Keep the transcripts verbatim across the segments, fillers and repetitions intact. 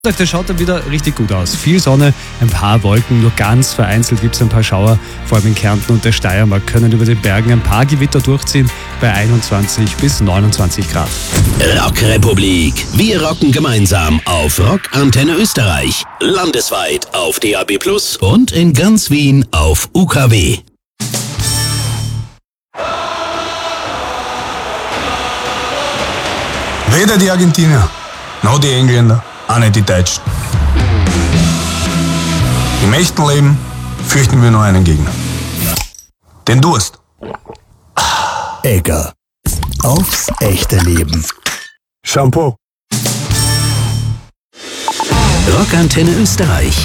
Das schaut dann wieder richtig gut aus. Viel Sonne, ein paar Wolken, nur ganz vereinzelt gibt es ein paar Schauer. Vor allem in Kärnten und der Steiermark können über den Bergen ein paar Gewitter durchziehen bei einundzwanzig bis neunundzwanzig Grad. Rockrepublik. Wir rocken gemeinsam auf Rock Antenne Österreich. Landesweit auf D A B plus und in ganz Wien auf U K W. Weder die Argentinier, noch die Engländer, auch nicht die Deutschen. Im echten Leben fürchten wir nur einen Gegner. Den Durst. Egger. Aufs echte Leben. Shampoo. Rockantenne Österreich.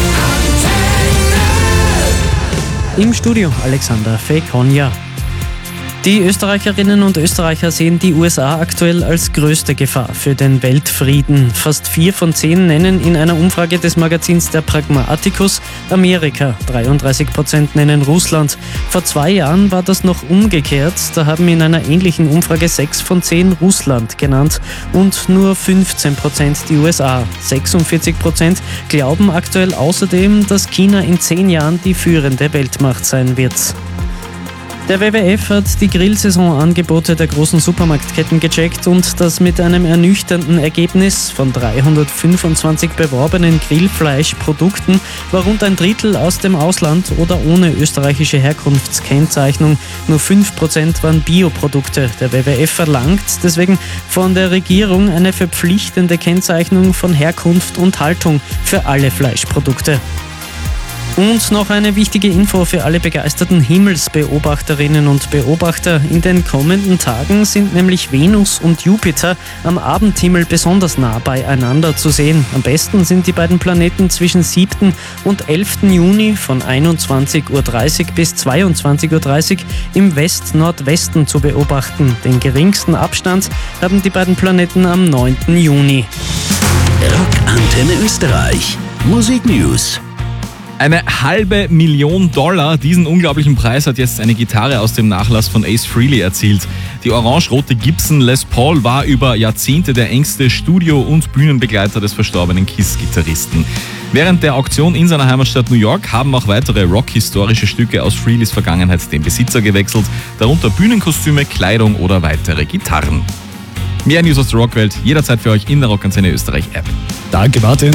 Im Studio Alexander Fekonja. Die Österreicherinnen und Österreicher sehen die U S A aktuell als größte Gefahr für den Weltfrieden. Fast vier von zehn nennen in einer Umfrage des Magazins Der Pragmaticus Amerika. dreiunddreißig Prozent nennen Russland. Vor zwei Jahren war das noch umgekehrt. Da haben in einer ähnlichen Umfrage sechs von zehn Russland genannt und nur fünfzehn Prozent die U S A. sechsundvierzig Prozent glauben aktuell außerdem, dass China in zehn Jahren die führende Weltmacht sein wird. Der W W F hat die Grillsaisonangebote der großen Supermarktketten gecheckt und das mit einem ernüchternden Ergebnis. Von dreihundertfünfundzwanzig beworbenen Grillfleischprodukten war rund ein Drittel aus dem Ausland oder ohne österreichische Herkunftskennzeichnung. Nur fünf Prozent waren Bioprodukte. Der W W F verlangt deswegen von der Regierung eine verpflichtende Kennzeichnung von Herkunft und Haltung für alle Fleischprodukte. Und noch eine wichtige Info für alle begeisterten Himmelsbeobachterinnen und Beobachter. In den kommenden Tagen sind nämlich Venus und Jupiter am Abendhimmel besonders nah beieinander zu sehen. Am besten sind die beiden Planeten zwischen siebten und elften Juni von einundzwanzig Uhr dreißig bis zweiundzwanzig Uhr dreißig im West-Nordwesten zu beobachten. Den geringsten Abstand haben die beiden Planeten am neunten Juni. Rockantenne Österreich. Musik News. Eine halbe Million Dollar, diesen unglaublichen Preis hat jetzt eine Gitarre aus dem Nachlass von Ace Frehley erzielt. Die orange-rote Gibson Les Paul war über Jahrzehnte der engste Studio- und Bühnenbegleiter des verstorbenen Kiss-Gitarristen. Während der Auktion in seiner Heimatstadt New York haben auch weitere rockhistorische Stücke aus Frehleys Vergangenheit den Besitzer gewechselt, darunter Bühnenkostüme, Kleidung oder weitere Gitarren. Mehr News aus der Rockwelt jederzeit für euch in der Rockantenne Österreich App. Danke, Martin.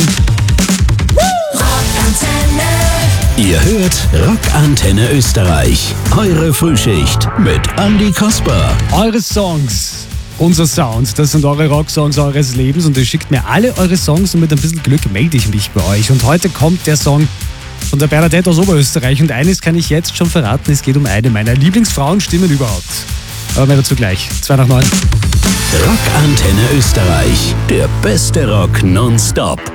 Ihr hört Rockantenne Österreich. Eure Frühschicht mit Andi Kasper. Eure Songs, unser Sound, das sind eure Rocksongs eures Lebens und ihr schickt mir alle eure Songs und mit ein bisschen Glück melde ich mich bei euch. Und heute kommt der Song von der Bernadette aus Oberösterreich und eines kann ich jetzt schon verraten, es geht um eine meiner Lieblingsfrauenstimmen überhaupt. Aber mehr dazu gleich. zwei nach neun. Rockantenne Österreich. Der beste Rock nonstop.